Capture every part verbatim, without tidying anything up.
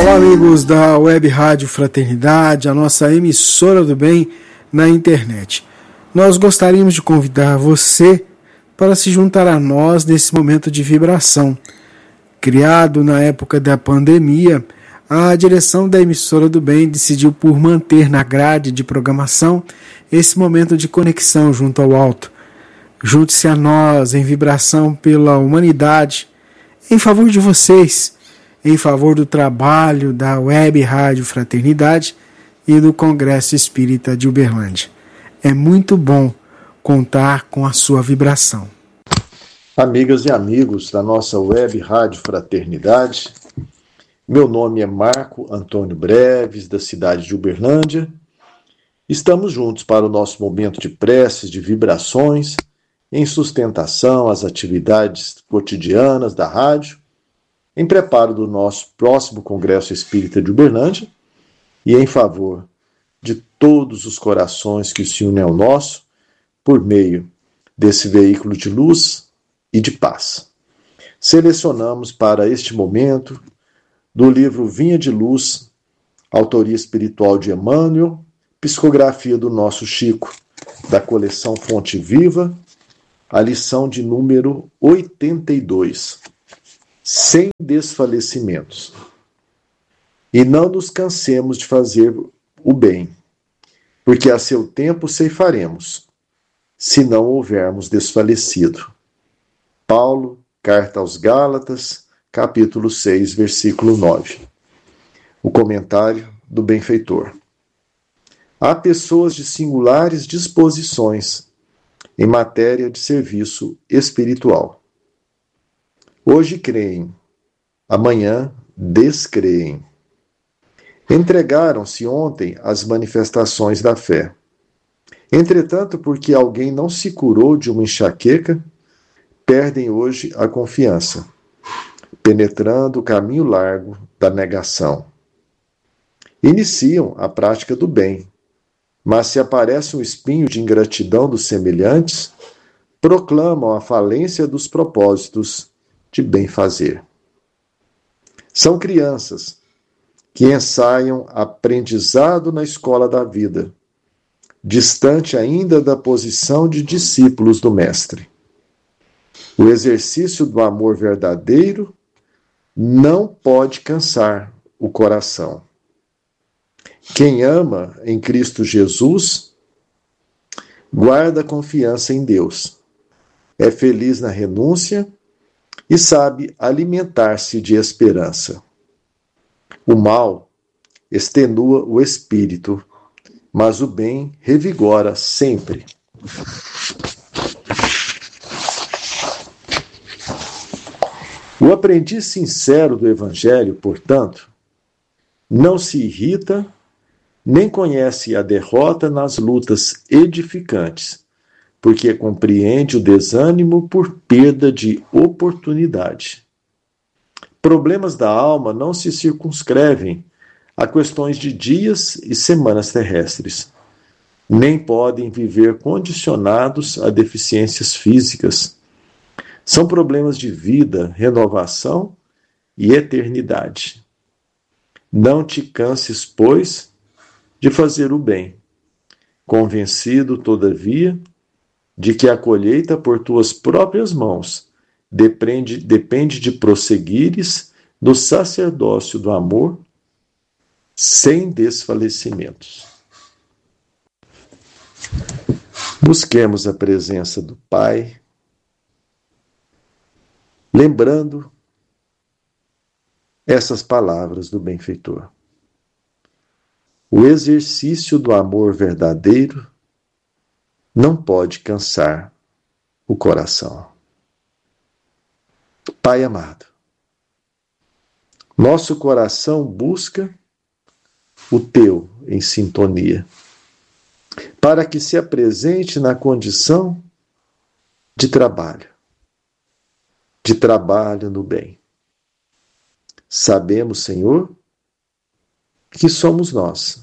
Olá, amigos da Web Rádio Fraternidade, a nossa emissora do bem na internet. Nós gostaríamos de convidar você para se juntar a nós nesse momento de vibração. Criado na época da pandemia, a direção da emissora do bem decidiu por manter na grade de programação esse momento de conexão junto ao alto. Junte-se a nós em vibração pela humanidade, em favor de vocês, em favor do trabalho da Web Rádio Fraternidade e do Congresso Espírita de Uberlândia. É muito bom contar com a sua vibração. Amigas e amigos da nossa Web Rádio Fraternidade, meu nome é Marco Antônio Breves, da cidade de Uberlândia. Estamos juntos para o nosso momento de preces, de vibrações, em sustentação às atividades cotidianas da rádio, em preparo do nosso próximo Congresso Espírita de Uberlândia e em favor de todos os corações que se unem ao nosso por meio desse veículo de luz e de paz. Selecionamos para este momento do livro Vinha de Luz, autoria espiritual de Emmanuel, psicografia do nosso Chico, da coleção Fonte Viva, a lição de número oitenta e dois. Sem desfalecimentos. E não nos cansemos de fazer o bem, porque a seu tempo ceifaremos, se não houvermos desfalecido. Paulo, Carta aos Gálatas, capítulo seis, versículo nove. O comentário do benfeitor. Há pessoas de singulares disposições em matéria de serviço espiritual. Hoje creem, amanhã descreem. Entregaram-se ontem às manifestações da fé. Entretanto, porque alguém não se curou de uma enxaqueca, perdem hoje a confiança, penetrando o caminho largo da negação. Iniciam a prática do bem, mas se aparece um espinho de ingratidão dos semelhantes, proclamam a falência dos propósitos de bem fazer. São crianças que ensaiam aprendizado na escola da vida, distante ainda da posição de discípulos do Mestre. O exercício do amor verdadeiro não pode cansar o coração. Quem ama em Cristo Jesus guarda confiança em Deus, é feliz na renúncia e sabe alimentar-se de esperança. O mal extenua o espírito, mas o bem revigora sempre. O aprendiz sincero do Evangelho, portanto, não se irrita, nem conhece a derrota nas lutas edificantes, porque compreende o desânimo por perda de oportunidade. Problemas da alma não se circunscrevem a questões de dias e semanas terrestres, nem podem viver condicionados a deficiências físicas. São problemas de vida, renovação e eternidade. Não te canses, pois, de fazer o bem, convencido, todavia, de que a colheita por tuas próprias mãos depende, depende de prosseguires no sacerdócio do amor sem desfalecimentos. Busquemos a presença do Pai, lembrando essas palavras do benfeitor. O exercício do amor verdadeiro não pode cansar o coração. Pai amado, nosso coração busca o teu em sintonia, para que se apresente na condição de trabalho, de trabalho no bem. Sabemos, Senhor, que somos nós,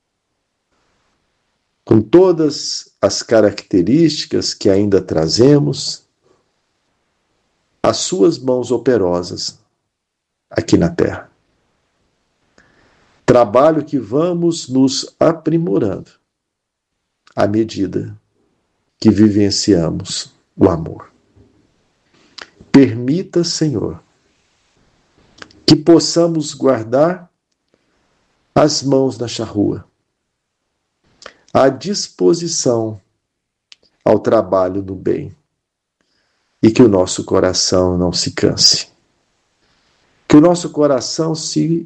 com todas as características que ainda trazemos, as suas mãos operosas aqui na terra. Trabalho que vamos nos aprimorando à medida que vivenciamos o amor. Permita, Senhor, que possamos guardar as mãos na charrua, à disposição ao trabalho do bem, e que o nosso coração não se canse. Que o nosso coração se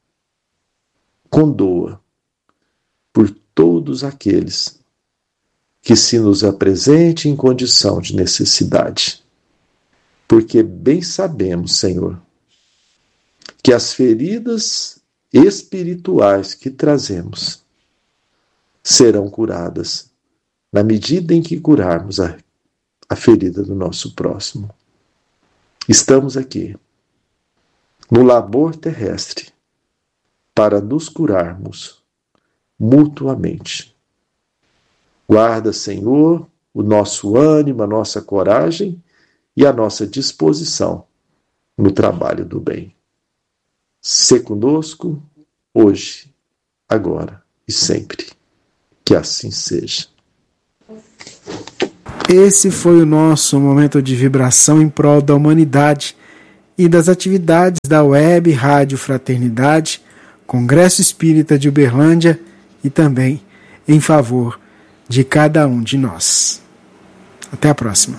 condoa por todos aqueles que se nos apresentem em condição de necessidade. Porque bem sabemos, Senhor, que as feridas espirituais que trazemos serão curadas na medida em que curarmos a, a ferida do nosso próximo. Estamos aqui, no labor terrestre, para nos curarmos mutuamente. Guarda, Senhor, o nosso ânimo, a nossa coragem e a nossa disposição no trabalho do bem. Sê conosco, hoje, agora e sempre. Que assim seja. Esse foi o nosso momento de vibração em prol da humanidade e das atividades da Web Rádio Fraternidade, Congresso Espírita de Uberlândia e também em favor de cada um de nós. Até a próxima.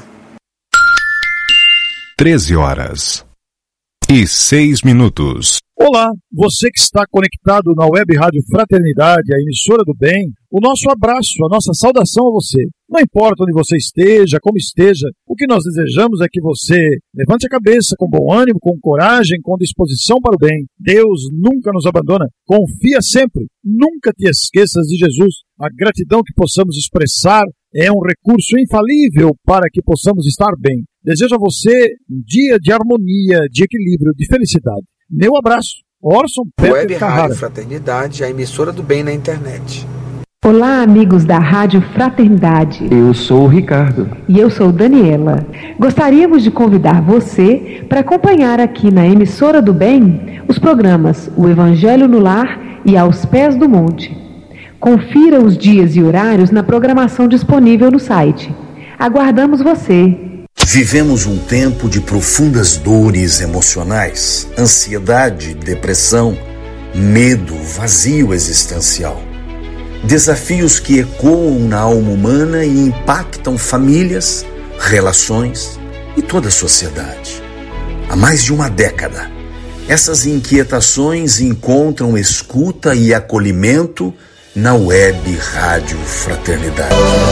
treze horas e seis minutos. Olá, você que está conectado na Web Rádio Fraternidade, a emissora do bem, o nosso abraço, a nossa saudação a você. Não importa onde você esteja, como esteja, o que nós desejamos é que você levante a cabeça com bom ânimo, com coragem, com disposição para o bem. Deus nunca nos abandona. Confia sempre. Nunca te esqueças de Jesus. A gratidão que possamos expressar é um recurso infalível para que possamos estar bem. Desejo a você um dia de harmonia, de equilíbrio, de felicidade. Meu abraço. Orson Peter Web Carrara. Rádio Fraternidade, a emissora do bem na internet. Olá, amigos da Rádio Fraternidade. Eu sou o Ricardo. E eu sou Daniela. Gostaríamos de convidar você para acompanhar aqui na emissora do bem os programas O Evangelho no Lar e Aos Pés do Monte. Confira os dias e horários na programação disponível no site. Aguardamos você. Vivemos um tempo de profundas dores emocionais, ansiedade, depressão, medo, vazio existencial. Desafios que ecoam na alma humana e impactam famílias, relações e toda a sociedade. Há mais de uma década, essas inquietações encontram escuta e acolhimento na Web Rádio Fraternidade.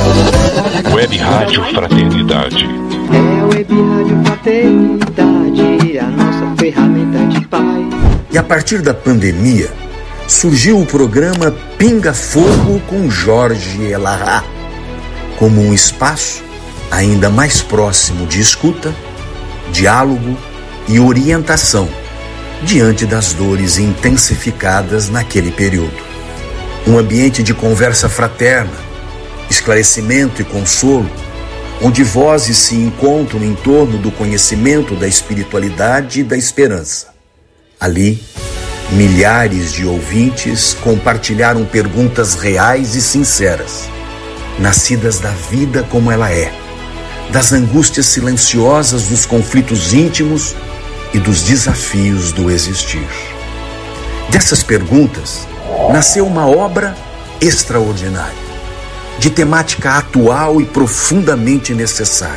Web Rádio Fraternidade. É a Web Rádio Fraternidade, a nossa ferramenta de paz. E a partir da pandemia, surgiu o programa Pinga Fogo com Jorge Elarrat, como um espaço ainda mais próximo de escuta, diálogo e orientação diante das dores intensificadas naquele período. Um ambiente de conversa fraterna, esclarecimento e consolo, onde vozes se encontram em torno do conhecimento da espiritualidade e da esperança. Ali, milhares de ouvintes compartilharam perguntas reais e sinceras, nascidas da vida como ela é, das angústias silenciosas dos conflitos íntimos e dos desafios do existir. Dessas perguntas, nasceu uma obra extraordinária, de temática atual e profundamente necessária.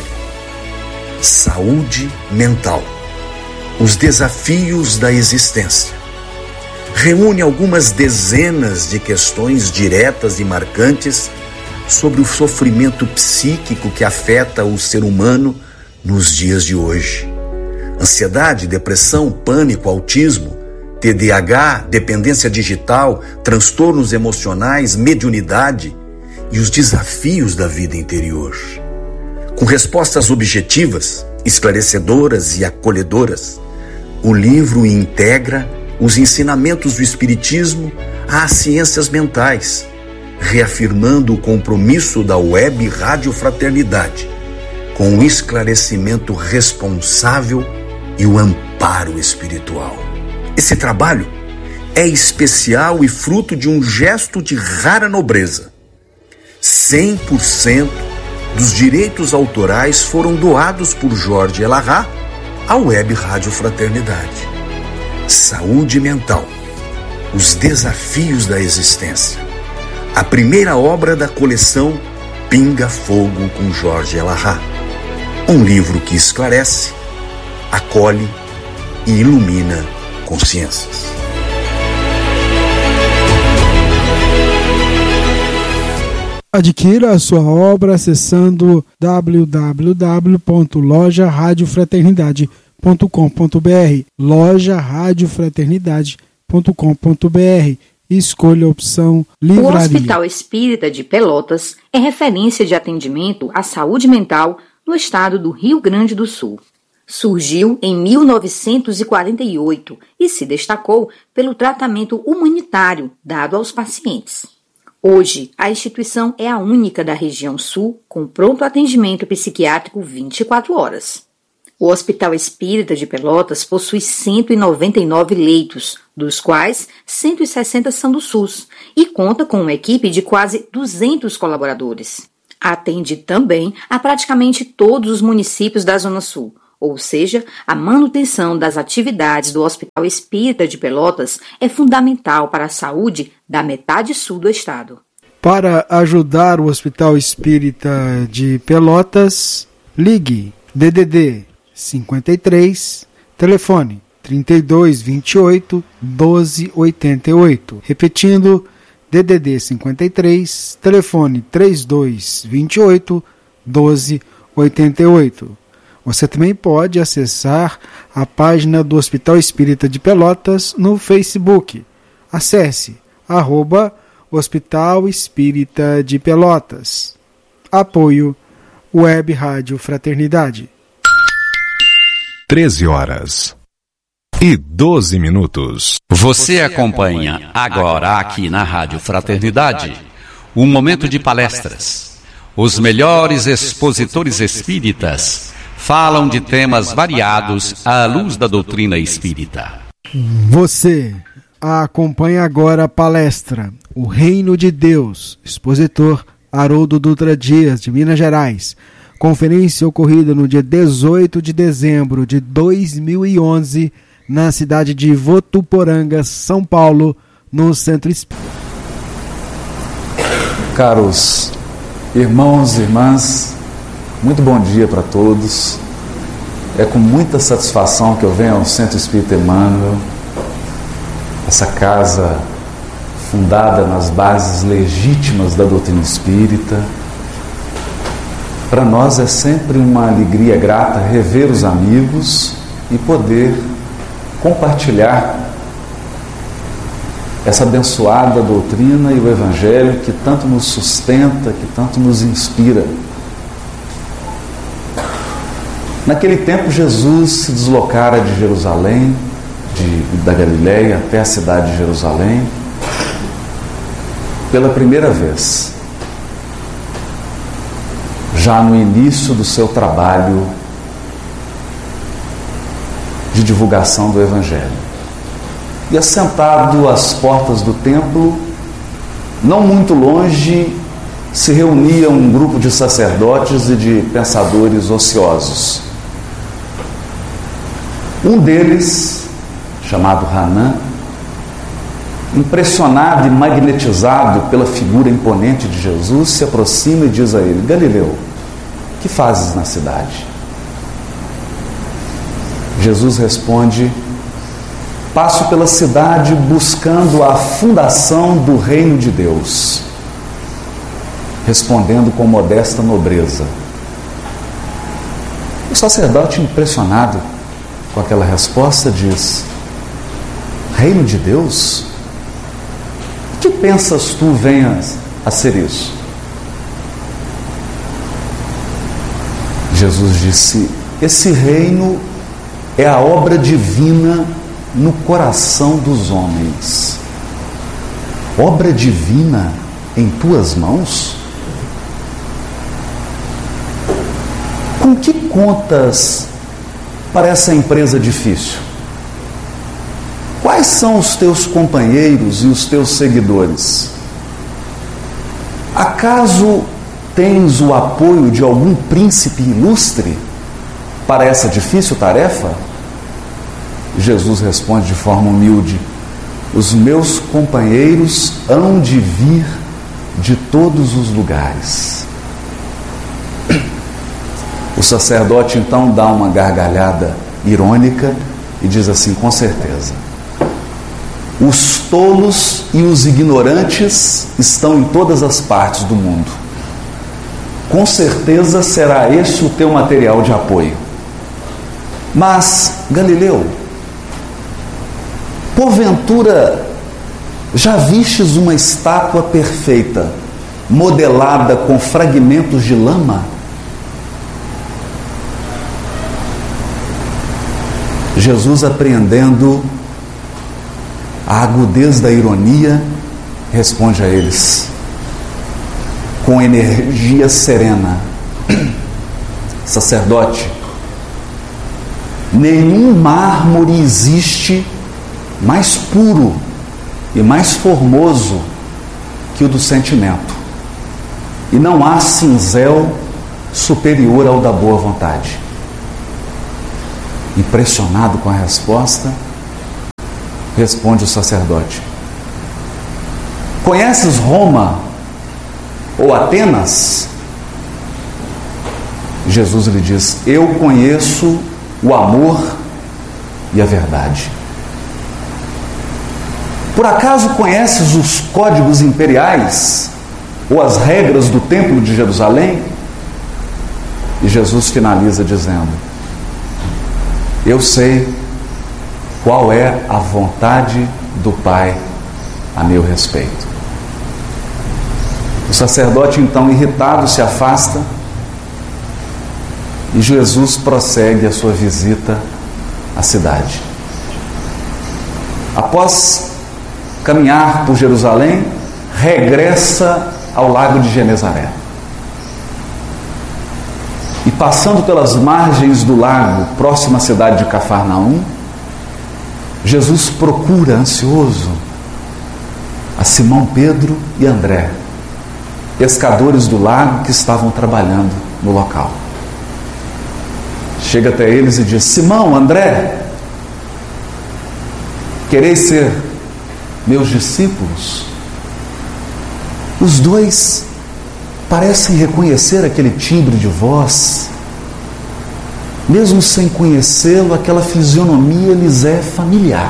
Saúde mental. Os desafios da existência. Reúne algumas dezenas de questões diretas e marcantes sobre o sofrimento psíquico que afeta o ser humano nos dias de hoje. Ansiedade, depressão, pânico, autismo, T D A H, dependência digital, transtornos emocionais, mediunidade e os desafios da vida interior. Com respostas objetivas, esclarecedoras e acolhedoras, o livro integra os ensinamentos do Espiritismo às ciências mentais, reafirmando o compromisso da Web Rádio Fraternidade com o esclarecimento responsável e o amparo espiritual. Esse trabalho é especial e fruto de um gesto de rara nobreza. cem por cento dos direitos autorais foram doados por Jorge Elahá à Web Rádio Fraternidade. Saúde mental, os desafios da existência. A primeira obra da coleção Pinga Fogo com Jorge Elahá. Um livro que esclarece, acolhe e ilumina consciências. Adquira a sua obra acessando w w w ponto loja rádio fraternidade ponto com ponto b r, loja rádio fraternidade ponto com ponto b r. Escolha a opção livraria. O Hospital Espírita de Pelotas é referência de atendimento à saúde mental no estado do Rio Grande do Sul. Surgiu em mil novecentos e quarenta e oito e se destacou pelo tratamento humanitário dado aos pacientes. Hoje, a instituição é a única da região sul com pronto atendimento psiquiátrico vinte e quatro horas. O Hospital Espírita de Pelotas possui cento e noventa e nove leitos, dos quais cento e sessenta são do SUS, e conta com uma equipe de quase duzentos colaboradores. Atende também a praticamente todos os municípios da Zona Sul, ou seja, a manutenção das atividades do Hospital Espírita de Pelotas é fundamental para a saúde da metade sul do estado. Para ajudar o Hospital Espírita de Pelotas, ligue D D D cinquenta e três, telefone trinta e dois, vinte e oito, doze, oitenta e oito. Repetindo, D D D cinquenta e três, telefone trinta e dois, vinte e oito, doze, oitenta e oito. Você também pode acessar a página do Hospital Espírita de Pelotas no Facebook. Acesse arroba Hospital Espírita de Pelotas. Apoio Web Rádio Fraternidade. treze horas e doze minutos. Você acompanha agora aqui na Rádio Fraternidade um momento de palestras. Os melhores expositores espíritas falam de temas variados à luz da doutrina espírita. Você acompanha agora a palestra O Reino de Deus, expositor Haroldo Dutra Dias, de Minas Gerais. Conferência ocorrida no dia dezoito de dezembro de dois mil e onze, na cidade de Votuporanga, São Paulo, no Centro Espírita. Caros irmãos e irmãs, muito bom dia para todos. É com muita satisfação que eu venho ao Centro Espírita Emmanuel, essa casa fundada nas bases legítimas da doutrina espírita. Para nós é sempre uma alegria grata rever os amigos e poder compartilhar essa abençoada doutrina e o Evangelho que tanto nos sustenta, que tanto nos inspira. Naquele tempo, Jesus se deslocara de Jerusalém, de, da Galileia até a cidade de Jerusalém, pela primeira vez, já no início do seu trabalho de divulgação do Evangelho. E assentado às portas do templo, não muito longe, se reunia um grupo de sacerdotes e de pensadores ociosos. Um deles, chamado Hanã, impressionado e magnetizado pela figura imponente de Jesus, se aproxima e diz a ele: Galileu, que fazes na cidade? Jesus responde: passo pela cidade buscando a fundação do reino de Deus. Respondendo com modesta nobreza. O sacerdote, impressionado com aquela resposta, diz: reino de Deus? O que pensas tu venhas a ser isso? Jesus disse: esse reino é a obra divina no coração dos homens. Obra divina em tuas mãos? Com que contas para essa empresa difícil? quais são os teus companheiros e os teus seguidores? Acaso tens o apoio de algum príncipe ilustre para essa difícil tarefa? Jesus responde de forma humilde: os meus companheiros hão de vir de todos os lugares. O sacerdote então dá uma gargalhada irônica e diz assim: com certeza, os tolos e os ignorantes estão em todas as partes do mundo. Com certeza será esse o teu material de apoio. Mas, Galileu, porventura já vistes uma estátua perfeita, modelada com fragmentos de lama? Jesus, apreendendo a agudez da ironia, responde a eles com energia serena: sacerdote, nenhum mármore existe mais puro e mais formoso que o do sentimento, e não há cinzel superior ao da boa vontade. Impressionado com a resposta, responde o sacerdote: conheces Roma ou Atenas? Jesus lhe diz: eu conheço o amor e a verdade. Por acaso conheces os códigos imperiais ou as regras do templo de Jerusalém? E Jesus finaliza dizendo: eu sei qual é a vontade do Pai a meu respeito. O sacerdote então, irritado, se afasta e Jesus prossegue a sua visita à cidade. Após caminhar por Jerusalém, regressa ao lago de Genezaré. E passando pelas margens do lago, próximo à cidade de Cafarnaum, Jesus procura, ansioso, a Simão Pedro e André, pescadores do lago que estavam trabalhando no local. Chega até eles e diz: Simão, André, quereis ser meus discípulos? Os dois parecem reconhecer aquele timbre de voz. Mesmo sem conhecê-lo, aquela fisionomia lhes é familiar.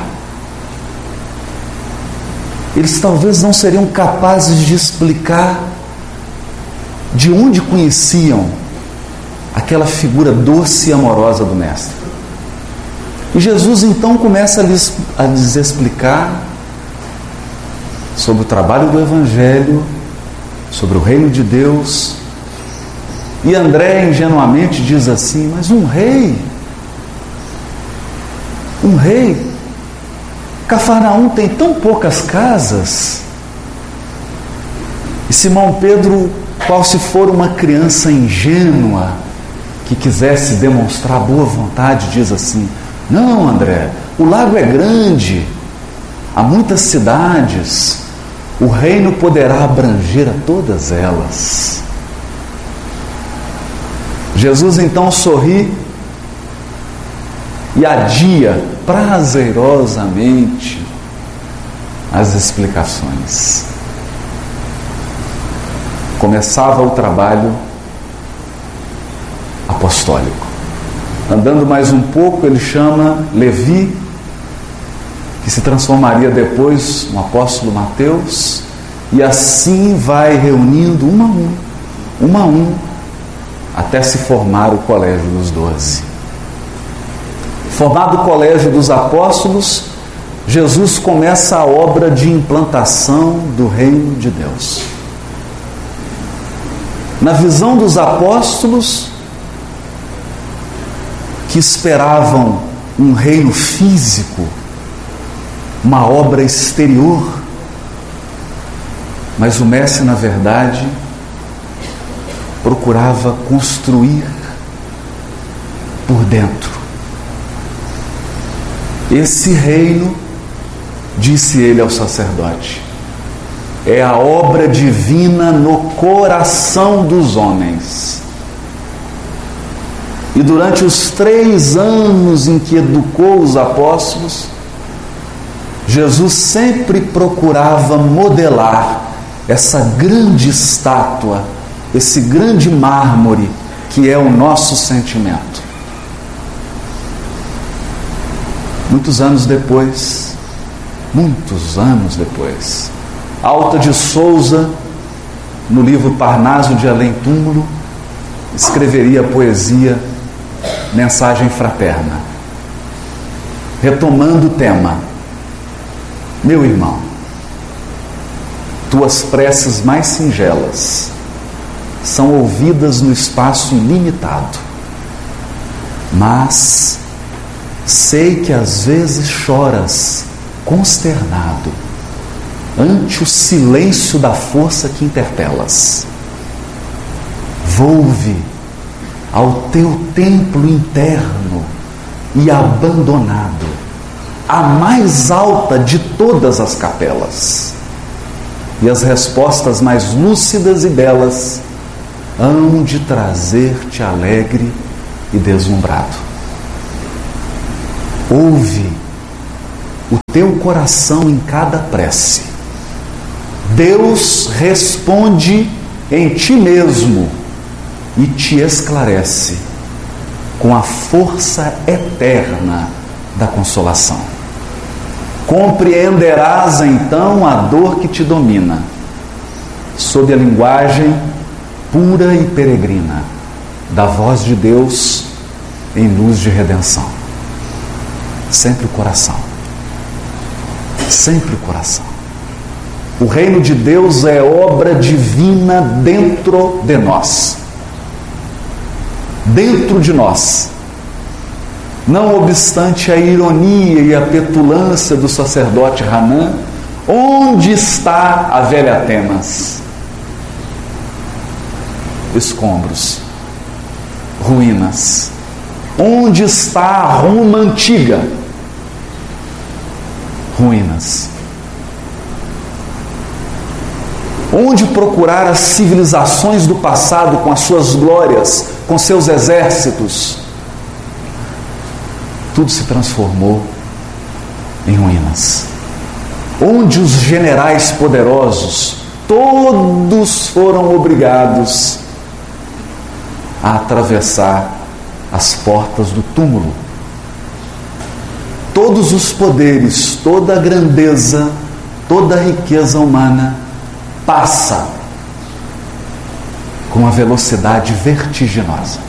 Eles talvez não seriam capazes de explicar de onde conheciam aquela figura doce e amorosa do Mestre. E Jesus então começa a lhes, a lhes explicar sobre o trabalho do Evangelho, sobre o reino de Deus. E André ingenuamente diz assim: mas um rei, um rei, Cafarnaum tem tão poucas casas. E Simão Pedro, qual se for uma criança ingênua que quisesse demonstrar boa vontade, diz assim: não, André, o lago é grande, há muitas cidades, o reino poderá abranger a todas elas. Jesus então sorri e adia prazerosamente as explicações. Começava o trabalho apostólico. Andando mais um pouco, ele chama Levi, que se transformaria depois no apóstolo Mateus, e assim vai reunindo um a um, um a um, até se formar o colégio dos doze. Formado o colégio dos apóstolos, Jesus começa a obra de implantação do reino de Deus. Na visão dos apóstolos, que esperavam um reino físico, uma obra exterior, mas o Mestre, na verdade, procurava construir por dentro esse reino Disse ele ao sacerdote: é a obra divina no coração dos homens. E durante os três anos em que educou os apóstolos, Jesus sempre procurava modelar essa grande estátua, esse grande mármore que é o nosso sentimento. Muitos anos depois, muitos anos depois, Alta de Souza, no livro Parnaso de Além Túmulo, escreveria a poesia Mensagem Fraterna, retomando o tema: meu irmão, tuas preces mais singelas são ouvidas no espaço ilimitado, mas sei que às vezes choras consternado ante o silêncio da força que interpelas. Volve ao teu templo interno e abandonado, a mais alta de todas as capelas, e as respostas mais lúcidas e belas hão de trazer-te alegre e deslumbrado. Ouve o teu coração em cada prece. Deus responde em ti mesmo e te esclarece com a força eterna da consolação. Compreenderás então a dor que te domina, sob a linguagem pura e peregrina da voz de Deus em luz de redenção. Sempre o coração, sempre o coração. O reino de Deus é obra divina dentro de nós. Dentro de nós. Não obstante a ironia e a petulância do sacerdote Hanã, onde está a velha Atenas? Escombros, ruínas. Onde está a Roma antiga? Ruínas. Onde procurar as civilizações do passado com as suas glórias, com seus exércitos? Tudo se transformou em ruínas. Onde os generais poderosos, todos foram obrigados a atravessar as portas do túmulo. Todos os poderes, toda a grandeza, toda a riqueza humana passa com uma velocidade vertiginosa.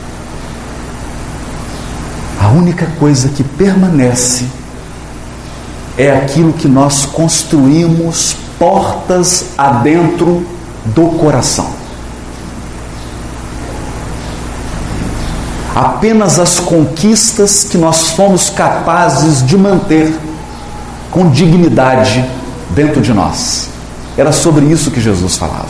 A única coisa que permanece é aquilo que nós construímos portas adentro do coração. Apenas as conquistas que nós fomos capazes de manter com dignidade dentro de nós. Era sobre isso que Jesus falava.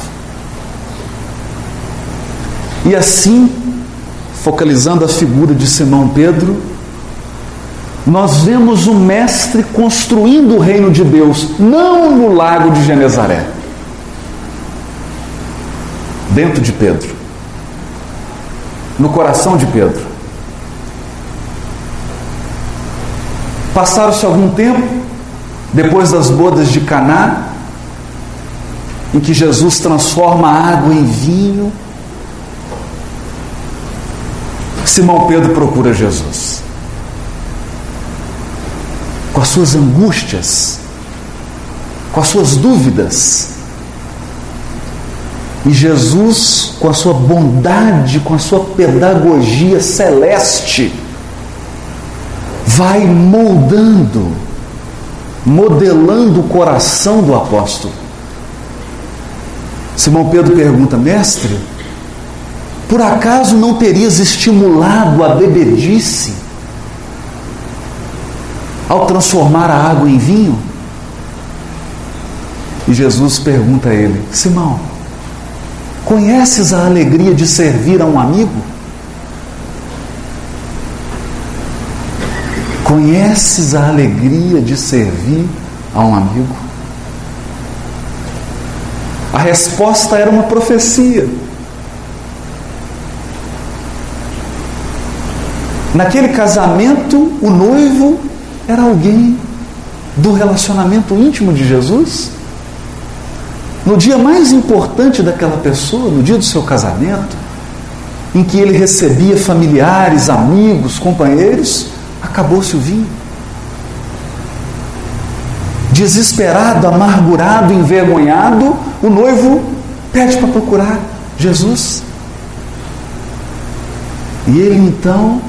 E assim, focalizando a figura de Simão Pedro, nós vemos o Mestre construindo o reino de Deus, não no lago de Genezaré, dentro de Pedro, no coração de Pedro. Passaram-se algum tempo, depois das bodas de Caná, em que Jesus transforma a água em vinho, Simão Pedro procura Jesus. Com as suas angústias, com as suas dúvidas. E Jesus, com a sua bondade, com a sua pedagogia celeste, vai moldando, modelando o coração do apóstolo. Simão Pedro pergunta: mestre, por acaso não terias estimulado a bebedice ao transformar a água em vinho? E Jesus pergunta a ele: Simão, conheces a alegria de servir a um amigo? Conheces a alegria de servir a um amigo? A resposta era uma profecia. Naquele casamento, o noivo era alguém do relacionamento íntimo de Jesus. No dia mais importante daquela pessoa, no dia do seu casamento, em que ele recebia familiares, amigos, companheiros, acabou-se o vinho. Desesperado, amargurado, envergonhado, o noivo pede para procurar Jesus. E ele então,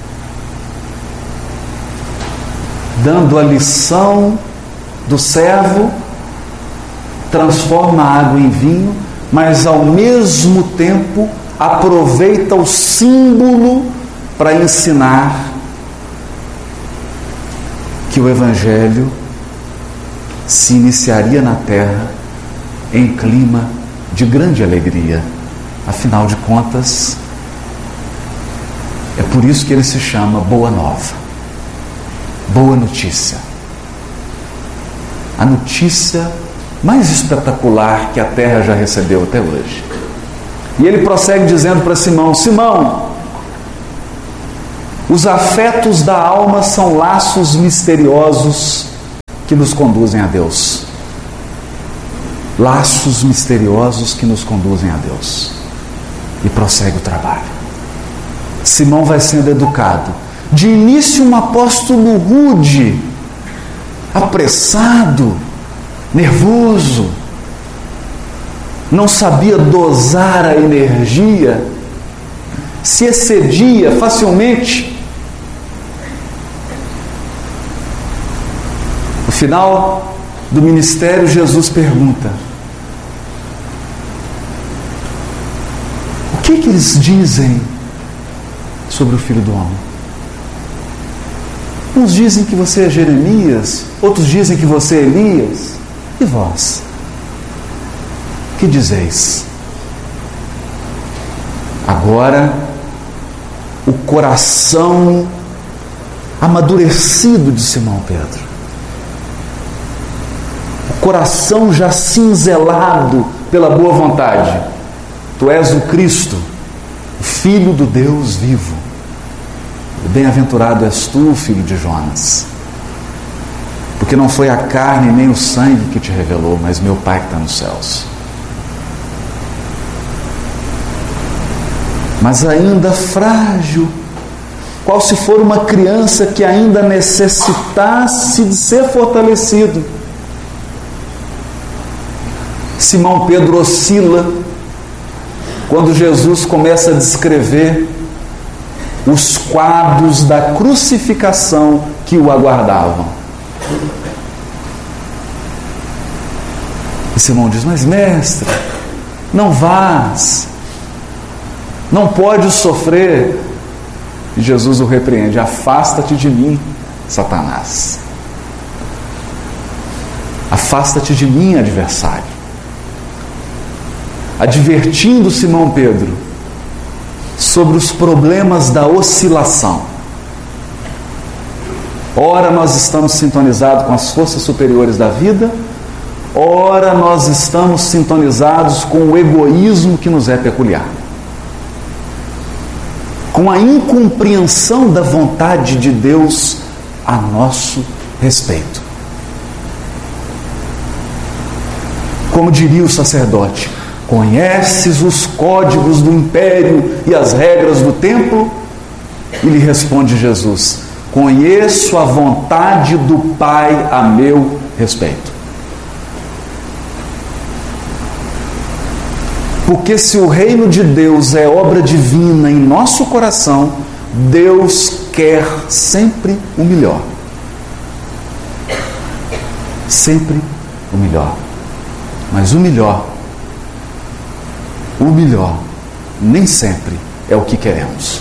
dando a lição do servo, transforma a água em vinho, mas ao mesmo tempo aproveita o símbolo para ensinar que o Evangelho se iniciaria na terra em clima de grande alegria. Afinal de contas, é por isso que ele se chama Boa Nova, Boa Notícia. A notícia mais espetacular que a terra já recebeu até hoje. E ele prossegue dizendo para Simão: Simão, os afetos da alma são laços misteriosos que nos conduzem a Deus. Laços misteriosos que nos conduzem a Deus. E prossegue o trabalho. Simão vai sendo educado. De início, um apóstolo rude, apressado, nervoso, não sabia dosar a energia, se excedia facilmente. No final do ministério, Jesus pergunta: o que que eles dizem sobre o Filho do Homem? Uns dizem que você é Jeremias, outros dizem que você é Elias. E vós? Que dizeis? Agora, o coração amadurecido de Simão Pedro, o coração já cinzelado pela boa vontade. Tu és o Cristo, o Filho do Deus vivo. Bem-aventurado és tu, filho de Jonas, porque não foi a carne nem o sangue que te revelou, mas meu Pai que está nos céus. Mas ainda frágil, qual se for uma criança que ainda necessitasse de ser fortalecido, Simão Pedro oscila quando Jesus começa a descrever os quadros da crucificação que o aguardavam. E Simão diz: mas mestre, não vás, não podes sofrer. E Jesus o repreende: afasta-te de mim, Satanás. Afasta-te de mim, adversário. Advertindo Simão Pedro sobre os problemas da oscilação. Ora nós estamos sintonizados com as forças superiores da vida, ora nós estamos sintonizados com o egoísmo que nos é peculiar, com a incompreensão da vontade de Deus a nosso respeito. Como diria o sacerdote: conheces os códigos do império e as regras do templo? E lhe responde Jesus: conheço a vontade do Pai a meu respeito. Porque se o reino de Deus é obra divina em nosso coração, Deus quer sempre o melhor. Sempre o melhor. Mas o melhor O melhor nem sempre é o que queremos.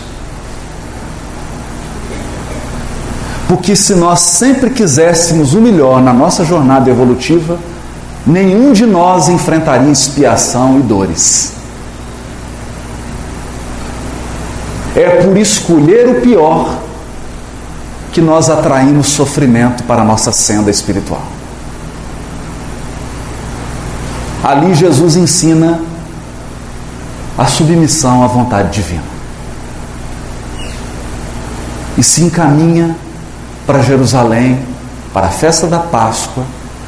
Porque se nós sempre quiséssemos o melhor na nossa jornada evolutiva, nenhum de nós enfrentaria expiação e dores. É por escolher o pior que nós atraímos sofrimento para a nossa senda espiritual. Ali Jesus ensina a submissão à vontade divina e se encaminha para Jerusalém, para a festa da Páscoa,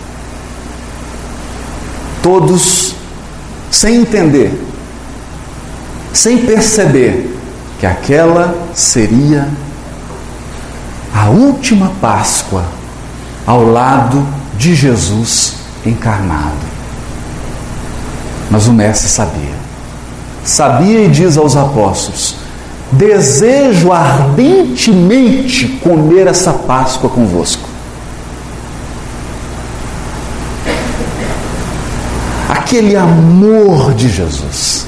todos sem entender, sem perceber que aquela seria a última Páscoa ao lado de Jesus encarnado. Mas o mestre sabia. Sabia e diz aos apóstolos: desejo ardentemente comer essa Páscoa convosco. Aquele amor de Jesus,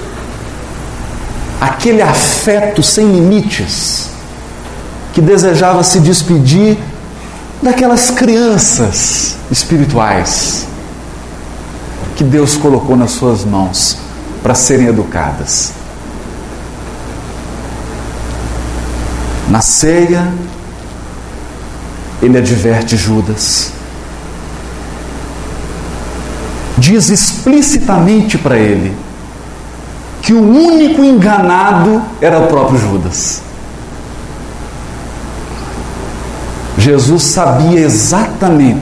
aquele afeto sem limites, que desejava se despedir daquelas crianças espirituais que Deus colocou nas suas mãos para serem educadas. Na ceia, ele adverte Judas, diz explicitamente para ele que o único enganado era o próprio Judas. Jesus sabia exatamente